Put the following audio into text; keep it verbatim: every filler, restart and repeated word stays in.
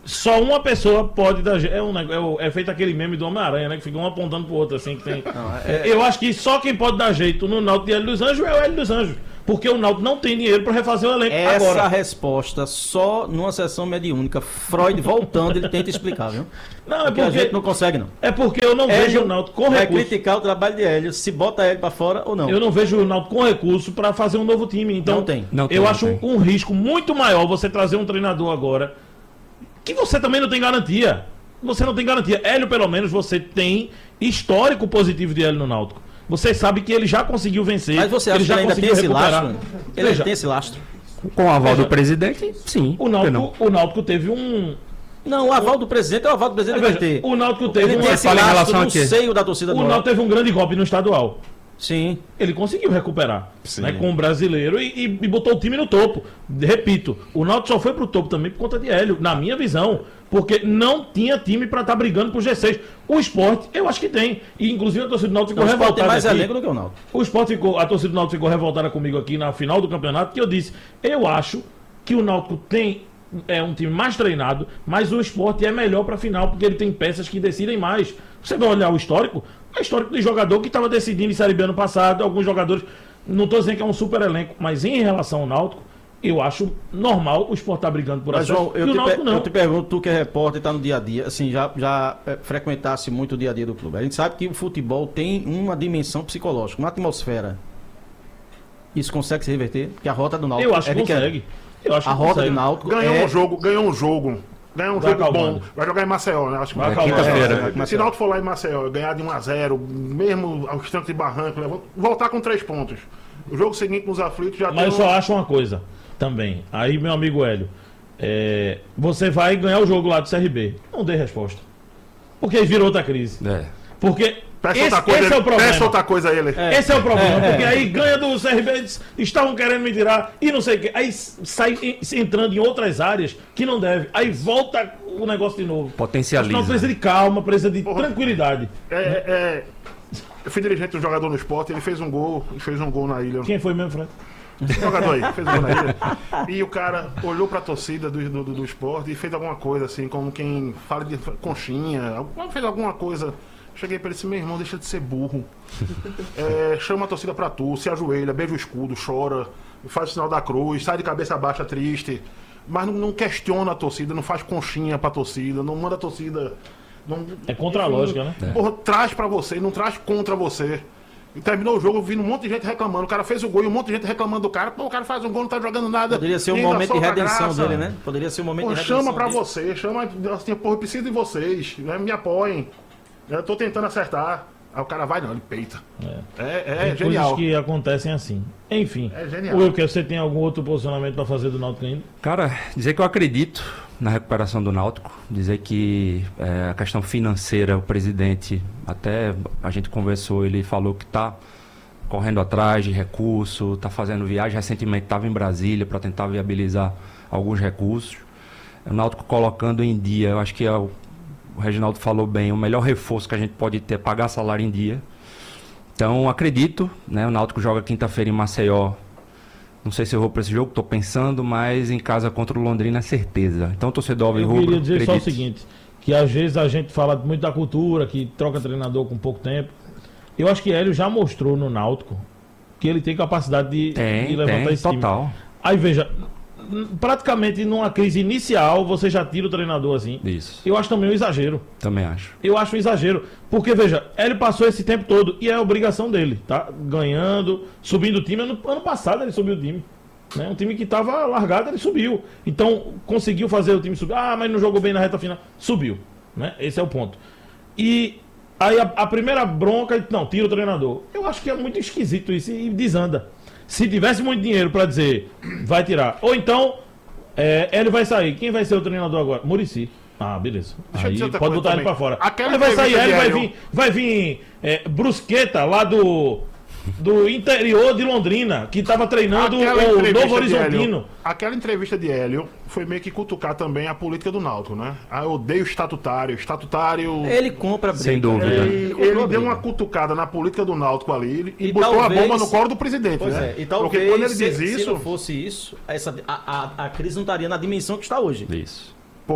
só uma pessoa pode dar jeito. É, um, é, o- é feito aquele meme do Homem-Aranha, né? Que fica um apontando pro outro, assim, que tem. Não, É, é- Eu acho que só quem pode dar jeito no Náutico de Hélio dos Anjos é o Hélio dos Anjos. Porque o Náutico não tem dinheiro pra refazer o elenco Essa agora. resposta só numa sessão mediúnica, Freud voltando, ele tenta explicar, viu? Não, é Porque a porque, gente não consegue, não. é porque eu não vejo Hélio o Náutico com vai recurso. criticar o trabalho de Hélio, se bota ele pra fora ou não. Eu não vejo o Náutico com recurso pra fazer um novo time. Então, Não tem. Não tem, eu não acho tem. um, um risco muito maior você trazer um treinador agora que você também não tem garantia. Você não tem garantia. Hélio, pelo menos, você tem histórico positivo de Hélio no Náutico. Você sabe que ele já conseguiu vencer. Mas você acha ele que já ele ainda tem conseguiu esse recuperar. lastro? Ele Veja, tem esse lastro? Com o aval Veja, do presidente, sim. o por que Náutico, não? o Náutico teve um. Não, o aval do presidente é o aval do presidente Veja, vai ter. o Náutico teve Ele um. tem esse fala em lastro relação no a quê? seio da torcida O do Náutico teve um grande golpe no estadual. Sim. Ele conseguiu recuperar, Sim. né, com o brasileiro e, e- e botou o time no topo. Repito, o Náutico só foi pro topo também por conta de Hélio, na minha visão, porque não tinha time pra estar brigando pro G seis. O Sport, eu acho que tem. E inclusive a torcida do Náutico Então, ficou o Sport tem revoltada mais aqui. elenco do que o Náutico. O Sport ficou, a torcida do Náutico ficou revoltada comigo aqui na final do campeonato, que eu disse, eu acho que o Náutico tem é um time mais treinado, mas o Sport é melhor pra final, porque ele tem peças que decidem mais. Você vai olhar o histórico, é histórico de jogador que estava decidindo em Série B ano passado, alguns jogadores, não estou dizendo que é um super elenco, mas em relação ao Náutico, eu acho normal o Sport estar brigando por Mas, acesso, João, eu e o te, Náutico per- não. eu te pergunto, tu que é repórter e tá no dia a dia, assim, já, já é, frequentasse muito o dia a dia do clube. A gente sabe que o futebol tem uma dimensão psicológica, uma atmosfera. Isso consegue se reverter? Porque a rota do Náutico Eu acho é que de queda. consegue. Eu acho A que rota consegue. do Náutico Ganhou é... um jogo, ganhou um jogo. Ganhou um Vai jogo bom. acalmando. Vai jogar em Maceió, né? Acho que Vai vai acalmando. Quinta-feira. É, se o Náutico for lá em Maceió, ganhar de um a zero, mesmo aos trancos de barranco, levar- voltar com três pontos. O jogo seguinte nos aflitos já Mas eu tem só um... acho uma coisa também. Aí, meu amigo Hélio, é, você vai ganhar o jogo lá do C R B. Não dê resposta. Porque aí virou outra crise. É. Porque Peça esse, outra coisa, esse é o problema. peça outra coisa a ele. Esse é o problema. É, porque é. aí ganha do C R B, eles estavam querendo me tirar e não sei o quê. Aí sai em- entrando em outras áreas que não deve. Aí volta o negócio de novo. Potencializa. Não precisa de calma, precisa de Porra. tranquilidade. É, é, eu fui dirigente do jogador no esporte, ele fez um gol, ele fez um gol na ilha. Quem foi mesmo, Fred? O jogador aí, fez um gol na ilha. E o cara olhou pra torcida do, do, do esporte e fez alguma coisa assim, como quem fala de conchinha, alguma- fez alguma coisa. Cheguei pra ele assim, meu irmão, deixa de ser burro. É, chama a torcida pra tu, se ajoelha, beija o escudo, chora, faz o sinal da cruz, sai de cabeça baixa triste. Mas não, não questiona a torcida, não faz conchinha pra torcida, não manda a torcida. Não, É contra a lógica, né? Porra, traz pra você, não traz contra você. E terminou o jogo, eu vi um monte de gente reclamando. O cara fez o gol e um monte de gente reclamando do cara. Pô, o cara faz um gol, não tá jogando nada. Poderia ser um Ainda momento de solta redenção graça. dele, né? Poderia ser um momento Pô, de redenção chama pra dele. você, chama assim, porra, eu preciso de vocês, né? Me apoiem. Eu tô tentando acertar. Aí o cara vai, não, ele peita. É, é, Tem genial. coisas que acontecem assim. Enfim. É genial. Wilker, você tem algum outro posicionamento pra fazer do Náutico ainda? Cara, dizer que eu acredito na recuperação do Náutico, dizer que é, a questão financeira, o presidente, até a gente conversou, ele falou que está correndo atrás de recurso, está fazendo viagem, recentemente estava em Brasília para tentar viabilizar alguns recursos. O Náutico colocando em dia, eu acho que é o, o Reginaldo falou bem, o melhor reforço que a gente pode ter é pagar salário em dia. Então, acredito, né? O Náutico joga quinta-feira em Maceió. Não sei se eu vou para esse jogo, estou pensando, mas em casa contra o Londrina é certeza. Então, torcedor Eu alvirrubro, queria dizer só o acredite. seguinte, que às vezes a gente fala muito da cultura, que troca treinador com pouco tempo. Eu acho que Hélio já mostrou no Náutico que ele tem capacidade de, de Tem, levantar tem, esse time. total. Aí veja, n- praticamente numa crise inicial você já tira o treinador assim. Isso, Eu acho também um exagero. também acho. Eu acho um exagero. Porque, veja, Hélio passou esse tempo todo e é a obrigação dele, tá? Ganhando, subindo o time. Ano, ano passado ele subiu o time. Né? Um time que estava largado, ele subiu. Então, conseguiu fazer o time subir. Ah, mas não jogou bem na reta final. Subiu. Né? Esse é o ponto. E aí a, a primeira bronca, não, tira o treinador. Eu acho que é muito esquisito isso e desanda. Se tivesse muito dinheiro para dizer, vai tirar. Ou então, é, Hélio vai sair. Quem vai ser o treinador agora? Muricy. Ah, beleza. Deixa eu Aí dizer outra pode coisa botar ele também. pra fora. Aquela Aí vai sair entrevista Hélio, de vai Hélio- vir, vai vir é, Brusqueta lá do, do interior de Londrina, que tava treinando Aquela o entrevista Novo de Hélio- Horizontino. Aquela entrevista de Hélio foi meio que cutucar também a política do Náutico, né? Ah, eu odeio estatutário. Estatutário. Ele compra a briga. Sem dúvida. Ele, comprou ele a deu briga. uma cutucada na política do Náutico ali e, E botou talvez- a bomba no colo do presidente, Pois né? é, e talvez Porque quando ele se, diz se isso, não fosse isso, essa, a, a, a crise não estaria na dimensão que está hoje. Isso.